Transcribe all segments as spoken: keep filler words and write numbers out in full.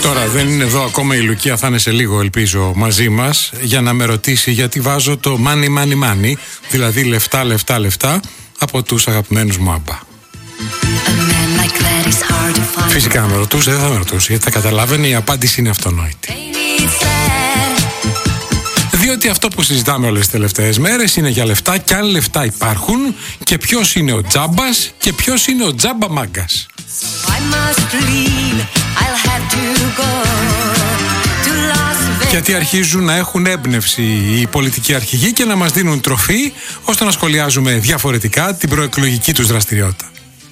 Τώρα δεν είναι εδώ ακόμα η Λουκία, θα είναι σε λίγο ελπίζω μαζί μας για να με ρωτήσει γιατί βάζω το money money money, δηλαδή λεφτά λεφτά λεφτά από τους αγαπημένους μου Άμπα. Φυσικά με ρωτούσε, δεν θα με ρωτούσε γιατί θα καταλάβαινε, η απάντηση είναι αυτονόητη. Διότι αυτό που συζητάμε όλες τις τελευταίες μέρες είναι για λεφτά και αν λεφτά υπάρχουν και ποιος είναι ο τζάμπας και ποιος είναι ο τζάμπα μάγκας. Γιατί αρχίζουν να έχουν έμπνευση οι πολιτικοί αρχηγοί και να μας δίνουν τροφή ώστε να σχολιάζουμε διαφορετικά την προεκλογική τους δραστηριότητα.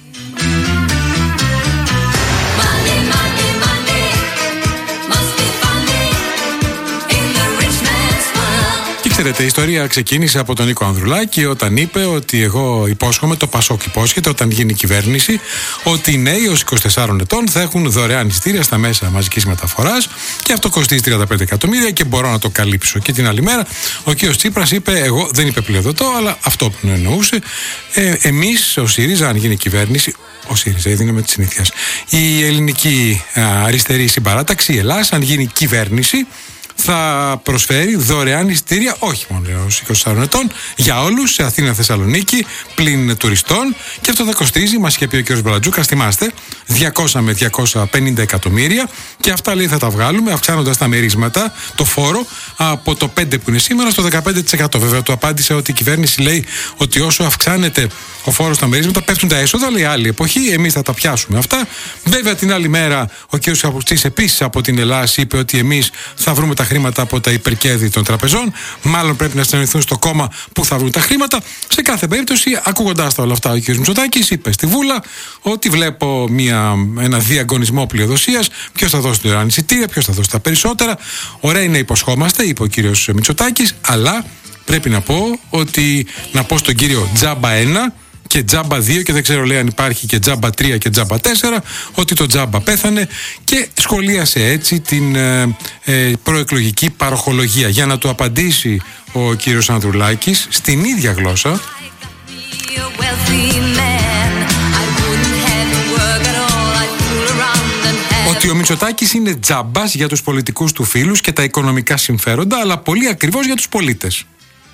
Ξέρετε, η ιστορία ξεκίνησε από τον Νίκο Ανδρουλάκη όταν είπε ότι εγώ υπόσχομαι, το Πασόκ υπόσχεται όταν γίνει κυβέρνηση, ότι οι νέοι ως είκοσι τεσσάρων ετών θα έχουν δωρεάν εισιτήρια στα μέσα μαζικής μεταφοράς και αυτό κοστίζει τριάντα πέντε εκατομμύρια και μπορώ να το καλύψω. Και την άλλη μέρα ο κ. Τσίπρας είπε, εγώ δεν είπε πλειοδοτώ, αλλά αυτό που εννοούσε, ε, εμείς ο ΣΥΡΙΖΑ, αν γίνει κυβέρνηση, ο ΣΥΡΙΖΑ έδινε με τη συνήθεια, η ελληνική α, αριστερή συμπαράταξη, η Ελλάς, αν γίνει κυβέρνηση, θα προσφέρει δωρεάν εισιτήρια όχι μόνο έως είκοσι τεσσάρων ετών, για όλους σε Αθήνα, Θεσσαλονίκη, πλην τουριστών, και αυτό θα κοστίζει, μας είχε πει ο κ. Μπαλατζούκας, θυμάστε, διακόσια με διακόσια πενήντα εκατομμύρια, και αυτά λέει θα τα βγάλουμε αυξάνοντας τα μερίσματα, το φόρο από το πέντε που είναι σήμερα στο δεκαπέντε τοις εκατό. Βέβαια του απάντησε ότι η κυβέρνηση λέει ότι όσο αυξάνεται ο φόρος στα μερίσματα πέφτουν τα έσοδα, λέει άλλη εποχή, εμείς θα τα πιάσουμε αυτά. Βέβαια την άλλη μέρα ο κ. Σαπουτσής επίσης από την Ελλάδα είπε ότι εμείς θα βρούμε τα χρήματα από τα υπερκέρδη των τραπεζών. Μάλλον πρέπει να συνεννοηθούν στο κόμμα που θα βρουν τα χρήματα. Σε κάθε περίπτωση, ακούγοντας τα όλα αυτά, ο κ. Μητσοτάκης είπε στη Βούλα ότι βλέπω μια, ένα διαγωνισμό πλειοδοσίας. Ποιος θα δώσει το εισιτήρια, ποιος θα δώσει τα περισσότερα. Ωραία είναι, υποσχόμαστε, είπε ο κ. Μητσοτάκης, αλλά πρέπει να πω ότι να πω στον κύριο Τζάμπα ένα και Τζάμπα δύο, και δεν ξέρω λέει αν υπάρχει και Τζάμπα τρία και Τζάμπα τέσσερα, ότι το Τζάμπα πέθανε, και σχολίασε έτσι την ε, ε, προεκλογική παροχολογία. Για να του απαντήσει ο κύριος Ανδρουλάκης στην ίδια γλώσσα, ότι ο Μητσοτάκης είναι τζάμπας για τους πολιτικούς του φίλους και τα οικονομικά συμφέροντα, αλλά πολύ ακριβώς για τους πολίτες.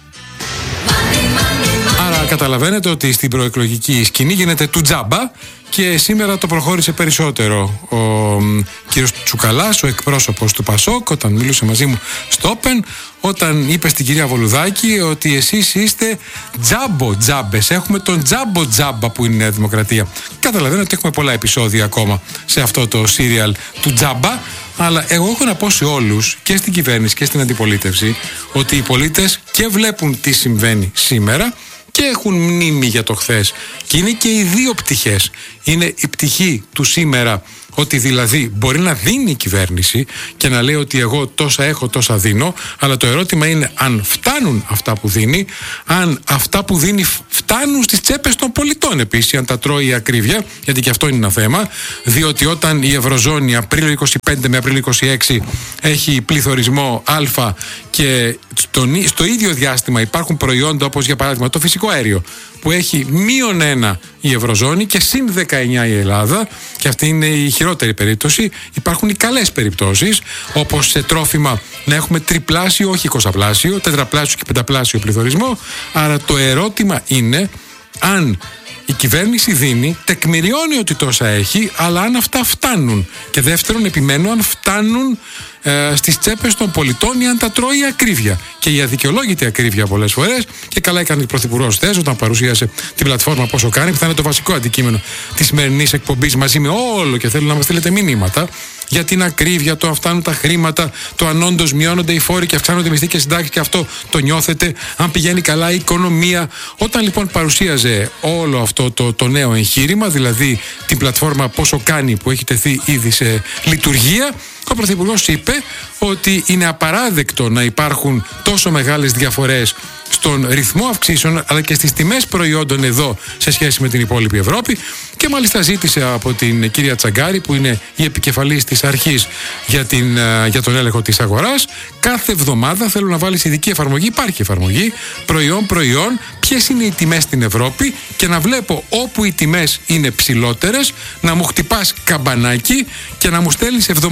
Άρα καταλαβαίνετε ότι στην προεκλογική σκηνή γίνεται του τζάμπα, και σήμερα το προχώρησε περισσότερο ο κύριος Τσουκαλάς, ο εκπρόσωπος του Πασόκ, όταν μιλούσε μαζί μου στο Open, όταν είπε στην κυρία Βολουδάκη ότι εσείς είστε τζάμπο τζάμπες, έχουμε τον τζάμπο τζάμπα που είναι η Νέα Δημοκρατία. Καταλαβαίνετε ότι έχουμε πολλά επεισόδια ακόμα σε αυτό το σύριαλ του τζάμπα, αλλά εγώ έχω να πω σε όλους, και στην κυβέρνηση και στην αντιπολίτευση, ότι οι πολίτες και βλέπουν τι συμβαίνει σήμερα και έχουν μνήμη για το χθες. Και είναι και οι δύο πτυχές. Είναι η πτυχή του σήμερα, ότι δηλαδή μπορεί να δίνει η κυβέρνηση και να λέει ότι εγώ τόσα έχω, τόσα δίνω, αλλά το ερώτημα είναι αν φτάνουν αυτά που δίνει, αν αυτά που δίνει φτάνουν στις τσέπες των πολιτών επίσης, αν τα τρώει η ακρίβεια, γιατί και αυτό είναι ένα θέμα, διότι όταν η Ευρωζώνη Απρίλιο είκοσι πέντε με Απρίλιο είκοσι έξι έχει πληθωρισμό α και στον, στο ίδιο διάστημα υπάρχουν προϊόντα όπως για παράδειγμα το φυσικό αέριο, που έχει μείον ένα η Ευρωζώνη και συν δεκαεννιά η Ελλάδα, και αυτή είναι η χειρότερη περίπτωση. Υπάρχουν οι καλές περιπτώσεις, όπως σε τρόφιμα να έχουμε τριπλάσιο, όχι εικοσαπλάσιο, τετραπλάσιο και πενταπλάσιο πληθωρισμό. Άρα το ερώτημα είναι αν η κυβέρνηση δίνει, τεκμηριώνει ότι τόσα έχει, αλλά αν αυτά φτάνουν. Και δεύτερον, επιμένω, αν φτάνουν ε, στις τσέπες των πολιτών ή αν τα τρώει η ακρίβεια. Και η αδικαιολόγητη ακρίβεια πολλές φορές, και καλά έκανε ο Πρωθυπουργός χθες όταν παρουσίασε την πλατφόρμα Πόσο Κάνει, που θα είναι το βασικό αντικείμενο της σημερινής εκπομπής μαζί με όλο, και θέλω να μας στείλετε μηνύματα για την ακρίβεια, το αν φτάνουν τα χρήματα, το αν όντως μειώνονται οι φόροι και αυξάνονται οι μισθοί και συντάξεις, και αυτό το νιώθετε, αν πηγαίνει καλά η οικονομία. Όταν λοιπόν παρουσίαζε όλο αυτό το, το νέο εγχείρημα, δηλαδή την πλατφόρμα Πόσο Κάνει που έχει τεθεί ήδη σε λειτουργία, ο Πρωθυπουργός είπε ότι είναι απαράδεκτο να υπάρχουν τόσο μεγάλες διαφορές στον ρυθμό αυξήσεων αλλά και στις τιμές προϊόντων εδώ σε σχέση με την υπόλοιπη Ευρώπη, και μάλιστα ζήτησε από την κυρία Τσαγκάρη, που είναι η επικεφαλής της αρχής για, την, για τον έλεγχο της αγοράς, κάθε εβδομάδα θέλω να βάλεις ειδική εφαρμογή, υπάρχει εφαρμογή, προϊόν προϊόν, ποιες είναι οι τιμές στην Ευρώπη, και να βλέπω όπου οι τιμές είναι ψηλότερες να μου χτυπάς καμπανάκι και να μου στέλνεις εβδομαδιαία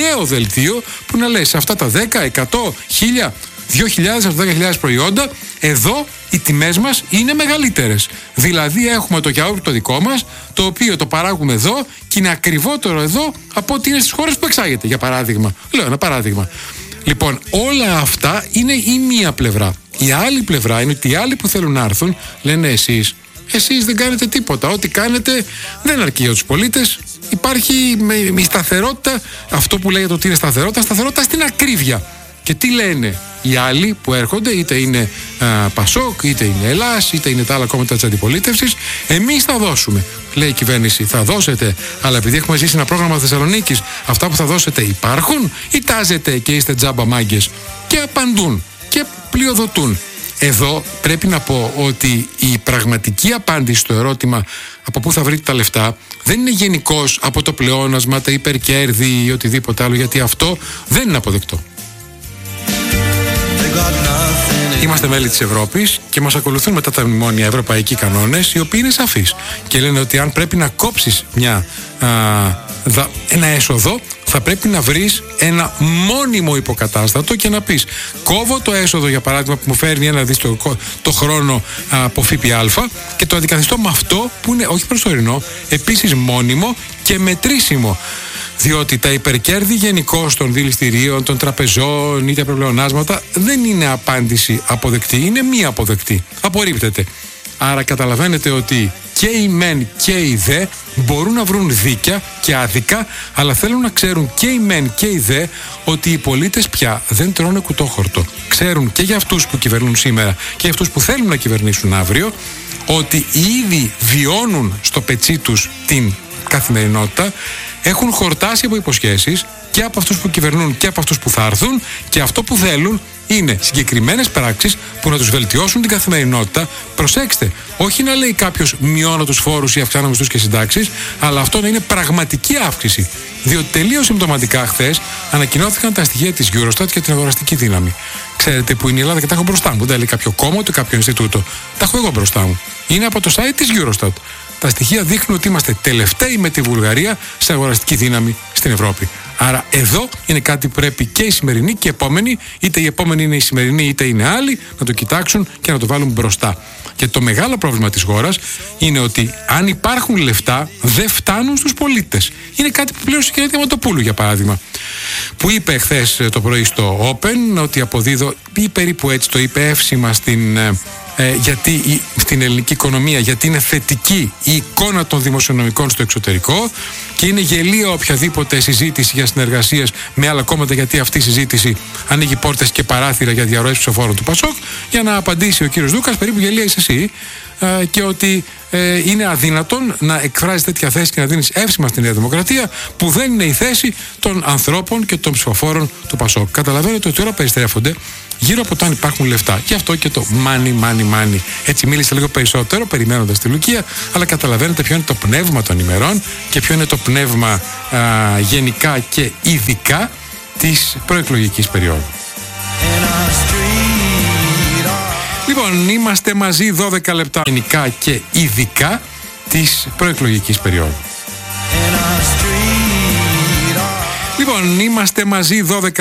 μοιραίο δελτίο που να λέει σε αυτά τα δέκα, εκατό, χίλια, δύο χιλιάδες, δέκα χιλιάδες προϊόντα, εδώ οι τιμές μας είναι μεγαλύτερες. Δηλαδή έχουμε το γιαούρτι το δικό μας, το οποίο το παράγουμε εδώ και είναι ακριβότερο εδώ από ό,τι είναι στις χώρες που εξάγεται, για παράδειγμα. Λέω ένα παράδειγμα. Λοιπόν, όλα αυτά είναι η μία πλευρά. Η άλλη πλευρά είναι ότι οι άλλοι που θέλουν να έρθουν λένε εσείς, εσείς δεν κάνετε τίποτα. Ό,τι κάνετε δεν αρκεί για τους πολίτες. Υπάρχει η σταθερότητα, αυτό που λέγεται ότι είναι σταθερότητα, σταθερότητα στην ακρίβεια. Και τι λένε οι άλλοι που έρχονται, είτε είναι α, Πασόκ, είτε είναι Ελλάς, είτε είναι τα άλλα κόμματα της αντιπολίτευσης, εμείς θα δώσουμε. Λέει η κυβέρνηση, θα δώσετε, αλλά επειδή έχουμε ζήσει ένα πρόγραμμα Θεσσαλονίκης, αυτά που θα δώσετε υπάρχουν ή τάζετε και είστε τζάμπα μάγκες? Και απαντούν και πλειοδοτούν. Εδώ πρέπει να πω ότι η πραγματική απάντηση στο ερώτημα από πού θα βρείτε τα λεφτά δεν είναι γενικώς από το πλεόνασμα, τα υπερκέρδη ή οτιδήποτε άλλο, γιατί αυτό δεν είναι αποδεκτό. Είμαστε μέλη της Ευρώπης και μας ακολουθούν μετά τα μνημόνια ευρωπαϊκοί κανόνες, οι οποίοι είναι σαφείς και λένε ότι αν πρέπει να κόψεις μια, α, δα, ένα έσοδο, θα πρέπει να βρεις ένα μόνιμο υποκατάστατο και να πεις κόβω το έσοδο, για παράδειγμα, που μου φέρνει ένα δις το, το χρόνο α, από ΦΠΑ και το αντικαθιστώ με αυτό που είναι όχι προσωρινό, επίσης μόνιμο και μετρήσιμο. Διότι τα υπερκέρδη γενικώς των δηληστηρίων, των τραπεζών ή τα προπλεονάσματα δεν είναι απάντηση αποδεκτή, είναι μη αποδεκτή. Απορρίπτεται. Άρα καταλαβαίνετε ότι και οι μεν και οι δε μπορούν να βρουν δίκαια και άδικα, αλλά θέλουν να ξέρουν και οι μεν και οι δε ότι οι πολίτες πια δεν τρώνε κουτόχορτο. Ξέρουν και για αυτούς που κυβερνούν σήμερα και για αυτούς που θέλουν να κυβερνήσουν αύριο ότι ήδη βιώνουν στο πετσί τους την καθημερινότητα. Έχουν χορτάσει από υποσχέσεις και από αυτούς που κυβερνούν και από αυτούς που θα έρθουν, και αυτό που θέλουν είναι συγκεκριμένες πράξεις που να τους βελτιώσουν την καθημερινότητα. Προσέξτε, όχι να λέει κάποιος μειώνω τους φόρους ή αυξάνω μισθούς και συντάξεις, αλλά αυτό να είναι πραγματική αύξηση. Διότι τελείως συμπτωματικά χθες ανακοινώθηκαν τα στοιχεία της Eurostat για την αγοραστική δύναμη. Ξέρετε που είναι η Ελλάδα και τα έχω μπροστά μου. Δεν τα λέει κάποιο κόμμα ούτε κάποιο Ινστιτούτο. Τα έχω εγώ μπροστά μου. Είναι από το site της Eurostat. Τα στοιχεία δείχνουν ότι είμαστε τελευταίοι με τη Βουλγαρία σε αγοραστική δύναμη στην Ευρώπη. Άρα εδώ είναι κάτι που πρέπει και οι σημερινοί και οι επόμενοι, είτε οι επόμενοι είναι οι σημερινοί είτε είναι άλλοι, να το κοιτάξουν και να το βάλουν μπροστά. Και το μεγάλο πρόβλημα της χώρας είναι ότι αν υπάρχουν λεφτά δεν φτάνουν στους πολίτες. Είναι κάτι που πλήρωσε η κυρία Διαμαντοπούλου, για παράδειγμα, που είπε χθες το πρωί στο Open ότι αποδίδω, ή περίπου έτσι το είπε, εύσημα στην... Ε, γιατί η, στην ελληνική οικονομία, γιατί είναι θετική η εικόνα των δημοσιονομικών στο εξωτερικό και είναι γελία οποιαδήποτε συζήτηση για συνεργασίες με άλλα κόμματα, γιατί αυτή η συζήτηση ανοίγει πόρτες και παράθυρα για διαρροές ψηφοφόρων του Πασόκ. Για να απαντήσει ο κύριος Δούκας, περίπου γελία είσαι εσύ, ε, και ότι ε, είναι αδύνατον να εκφράζεις τέτοια θέση και να δίνεις εύσημα στην Νέα Δημοκρατία, που δεν είναι η θέση των ανθρώπων και των ψηφοφόρων του Πασόκ. Καταλαβαίνετε ότι όλα περιστρέφονται γύρω από το αν υπάρχουν λεφτά. Γι' αυτό και το money, money, money. Έτσι μίλησα λίγο περισσότερο περιμένοντας τη Λουκία, αλλά καταλαβαίνετε ποιο είναι το πνεύμα των ημερών και ποιο είναι το πνεύμα α, γενικά και ειδικά της προεκλογικής περίοδου. Λοιπόν, είμαστε μαζί δώδεκα λεπτά γενικά και ειδικά της προεκλογικής περίοδου. Λοιπόν, είμαστε μαζί δώδεκα